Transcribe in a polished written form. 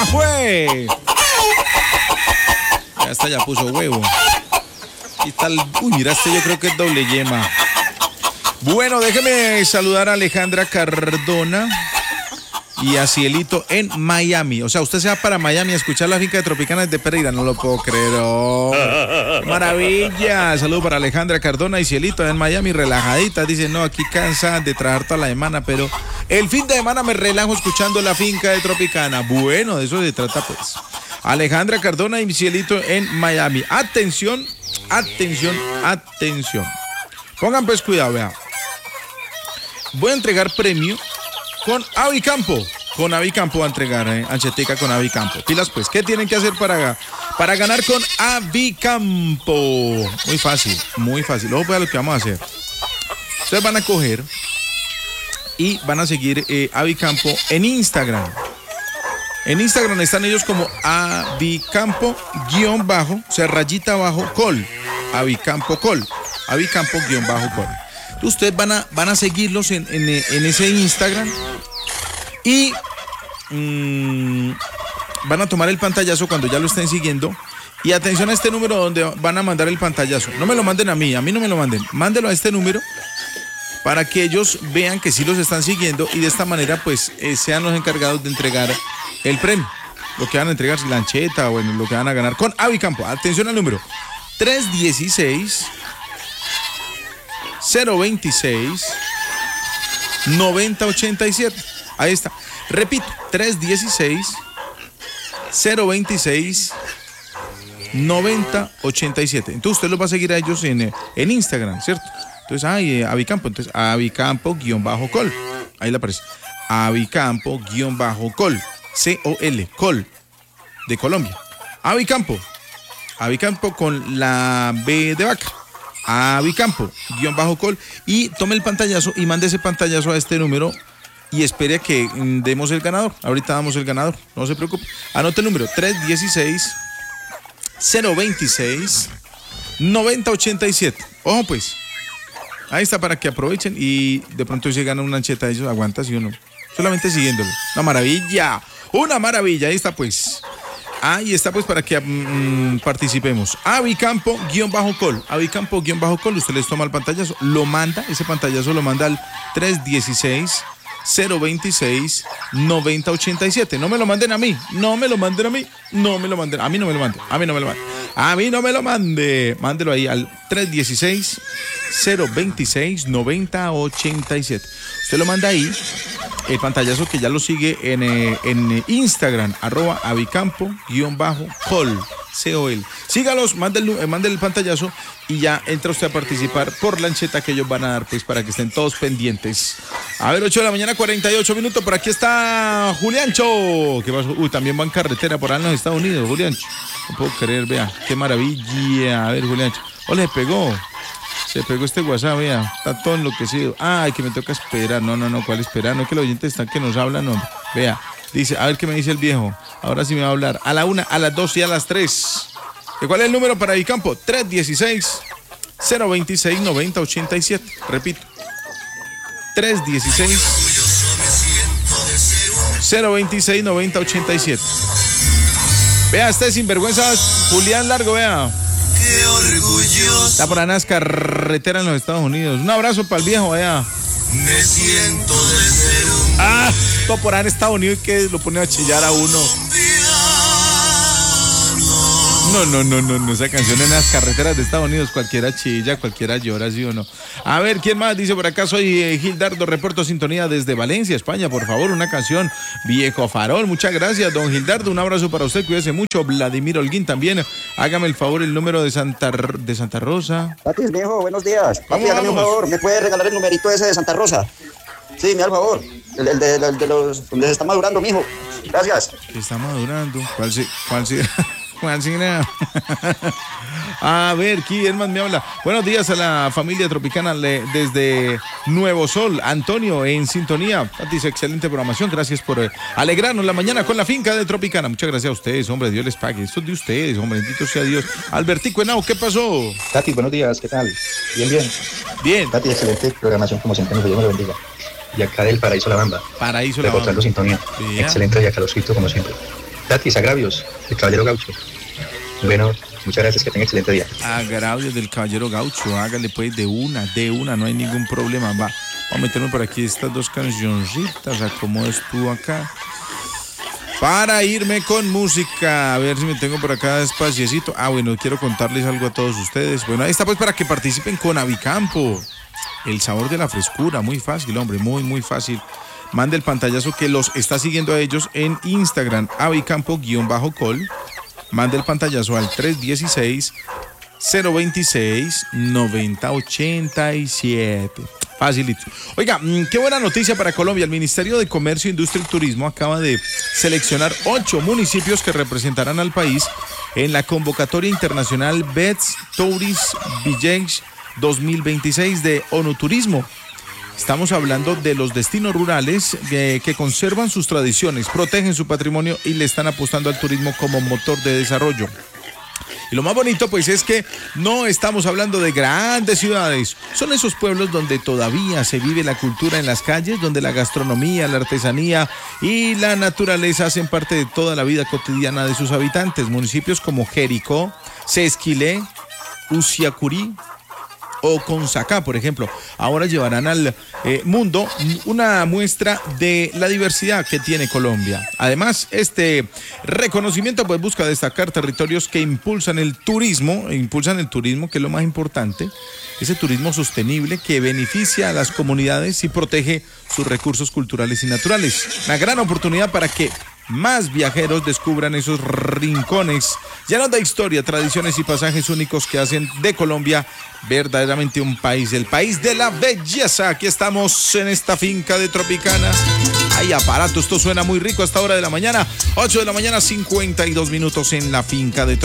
fue! Ya está, ya puso huevo. Y tal. Uy, mira, yo creo que es doble yema. Bueno, déjeme saludar a Alejandra Cardona y a Cielito en Miami. O sea, usted se va para Miami a escuchar la finca de Tropicana de Pereira. No lo puedo creer. Oh, maravilla. Saludos para Alejandra Cardona y Cielito en Miami, relajadita. Dicen, no, aquí cansa de trabajar toda la semana, pero el fin de semana me relajo escuchando la finca de Tropicana. Bueno, de eso se trata, pues. Alejandra Cardona y Cielito en Miami. Atención, atención, atención. Pongan pues cuidado, vean. Voy a entregar premio con Avicampo. Con Avicampo va a entregar, Anchetica con Avicampo. Pilas pues, ¿qué tienen que hacer para ganar con Avicampo? Muy fácil, muy fácil. Luego vean lo que vamos a hacer. Ustedes van a coger y van a seguir Avicampo en Instagram. En Instagram están ellos como Avicampo _ o sea, rayita abajo col. Avicampo col. Avicampo _ col. Ustedes van a seguirlos en ese Instagram y van a tomar el pantallazo cuando ya lo estén siguiendo. Y atención a este número donde van a mandar el pantallazo. No me lo manden a mí no me lo manden. Mándelo a este número para que ellos vean que sí los están siguiendo y de esta manera pues sean los encargados de entregar el premio. Lo que van a entregar, la ancheta, bueno, lo que van a ganar con Avicampo. Atención al número 316 026 9087. Ahí está. Repito, 316 026 9087. Entonces usted los va a seguir a ellos en Instagram, ¿cierto? Entonces, Avicampo. Entonces, Avicampo _ col. Ahí le aparece. Avicampo _ col. C-O-L. Col. De Colombia. Avicampo. Avicampo con la B de vaca. Avicampo _ col. Y tome el pantallazo y mande ese pantallazo a este número y espere a que demos el ganador. Ahorita damos el ganador, no se preocupe. Anote el número 316 026 9087. Ojo pues. Ahí está para que aprovechen y de pronto se gana una ancheta de ellos. Aguanta, ¿sí o no? Solamente siguiéndolo. Una maravilla. Una maravilla. Ahí está pues. Ahí está pues para que participemos. Avicampo _ col. Avicampo _ col. Usted les toma el pantallazo, lo manda, ese pantallazo lo manda al 316 026 9087. No me lo manden a mí. No me lo manden a mí. No me lo manden. A mí no me lo manden. A mí no me lo manden. A mí no me lo mande. Mándelo ahí al 316 026 9087. Usted lo manda ahí. El pantallazo que ya lo sigue en Instagram, @Avicampo _ col. Sígalos, mande el pantallazo y ya entra usted a participar por la ancheta que ellos van a dar, pues para que estén todos pendientes. A ver, 8 de la mañana, 48 minutos. Por aquí está Juliancho. ¿Qué pasó? Uy, también va en carretera por allá en los Estados Unidos, Juliancho. No puedo creer, vea, qué maravilla. A ver, Juliancho. Oh, le pegó. Se pegó este WhatsApp, vea, está todo enloquecido. Ay, que me toca esperar. No, ¿cuál esperar? No, que los oyentes están que nos hablan, no. Vea, dice, a ver qué me dice el viejo. Ahora sí me va a hablar. A la 1, a las 2 y a las 3. ¿Cuál es el número para Avicampo? 316 026 9087. Repito. 316 026 9087. Vea, este sinvergüenza Julián Largo, vea. Qué orgulloso. Está por las carreteras en los Estados Unidos. Un abrazo para el viejo allá. Me siento de ser un todo por ahí en Estados Unidos que lo pone a chillar a uno. No, esa canción en las carreteras de Estados Unidos, cualquiera chilla, cualquiera llora, ¿sí o no? A ver, ¿quién más? Dice por acá, soy Gildardo, reporto sintonía desde Valencia, España, por favor, una canción, Viejo Farol. Muchas gracias, don Gildardo, un abrazo para usted, cuídese mucho. Vladimir Holguín también, hágame el favor, el número de Santa Rosa. Patis, viejo, buenos días. Papi, hágame un favor, ¿me puede regalar el numerito ese de Santa Rosa? Sí, me da el favor, el de los, donde se está madurando, mijo. Gracias. ¿Qué está madurando? ¿Cuál sí? A ver, ¿quién más me habla? Buenos días a la familia Tropicana desde Nuevo Sol. Antonio en sintonía. Dice, excelente programación. Gracias por alegrarnos la mañana con la finca de Tropicana. Muchas gracias a ustedes, hombre. Dios les pague. Esto es de ustedes, hombre. Bendito sea Dios. Albertico Henao, ¿qué pasó? Tati, buenos días. ¿Qué tal? Bien. Tati, excelente programación como siempre. Dios me lo bendiga. Y acá del Paraíso La Bamba. Paraíso La Bamba. Reportando sintonía. Sí, excelente y acá lo escrito como siempre. Tatis, Agravios, el Caballero Gaucho. Bueno, muchas gracias, que tenga excelente día. Agravios del Caballero Gaucho, hágale pues de una, no hay ningún problema. Va, vamos a meterme por aquí estas dos cancioncitas, acomodas tú acá. Para irme con música, a ver si me tengo por acá despaciecito. Bueno, quiero contarles algo a todos ustedes. Bueno, ahí está pues para que participen con Avicampo. El sabor de la frescura, muy fácil, hombre, muy fácil. Mande el pantallazo que los está siguiendo a ellos en Instagram, avicampo_col. Mande el pantallazo al 316-026-9087. Facilito. Oiga, qué buena noticia para Colombia. El Ministerio de Comercio, Industria y Turismo acaba de seleccionar 8 municipios que representarán al país en la convocatoria internacional Best Tourist Village 2026 de ONU Turismo. Estamos hablando de los destinos rurales que conservan sus tradiciones, protegen su patrimonio y le están apostando al turismo como motor de desarrollo. Y lo más bonito pues es que no estamos hablando de grandes ciudades, son esos pueblos donde todavía se vive la cultura en las calles, donde la gastronomía, la artesanía y la naturaleza hacen parte de toda la vida cotidiana de sus habitantes. Municipios como Jericó, Sesquilé, Usiacurí o Consacá, por ejemplo, ahora llevarán al mundo una muestra de la diversidad que tiene Colombia. Además, este reconocimiento pues busca destacar territorios que impulsan el turismo, que es lo más importante, ese turismo sostenible que beneficia a las comunidades y protege sus recursos culturales y naturales. Una gran oportunidad para que más viajeros descubran esos rincones llenos de historia, tradiciones y pasajes únicos que hacen de Colombia verdaderamente un país, el país de la belleza. Aquí estamos en esta finca de Tropicana. Hay aparato, esto suena muy rico a esta hora de la mañana, 8 de la mañana, 52 minutos en la finca de Tropicana.